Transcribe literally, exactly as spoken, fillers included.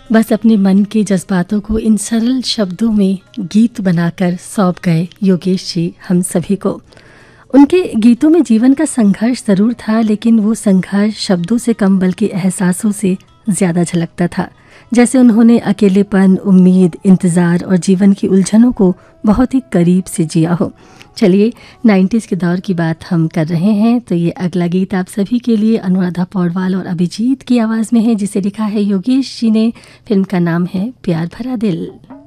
बस अपने मन के जज्बातों को इन सरल शब्दों में गीत बनाकर सौंप गए योगेश जी हम सभी को। उनके गीतों में जीवन का संघर्ष ज़रूर था, लेकिन वो संघर्ष शब्दों से कम बल्कि एहसासों से ज़्यादा झलकता था। जैसे उन्होंने अकेलेपन, उम्मीद, इंतज़ार और जीवन की उलझनों को बहुत ही करीब से जिया हो। चलिए, नाइन्टीज़ के दौर की बात हम कर रहे हैं, तो ये अगला गीत आप सभी के लिए अनुराधा पौडवाल और अभिजीत की आवाज़ में है, जिसे लिखा है योगेश जी ने। फिल्म का नाम है प्यार भरा दिल।